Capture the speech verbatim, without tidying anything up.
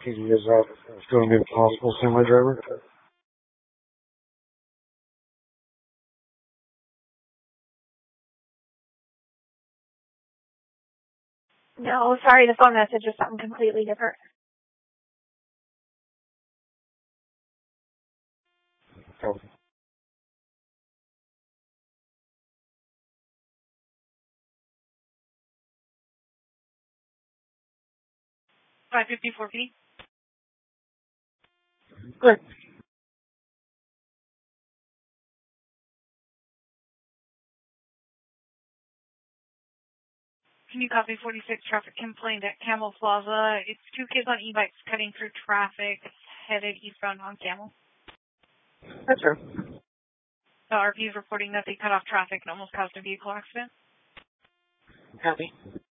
P D, is that going to be possible, semi driver? No, sorry, the phone message is something completely different. Okay. five fifty-four P. Great. Can you copy forty-six traffic complaint at Camel Plaza? It's two kids on e-bikes cutting through traffic headed eastbound on Camel. That's fair. The R P is reporting that they cut off traffic and almost caused a vehicle accident. Copy.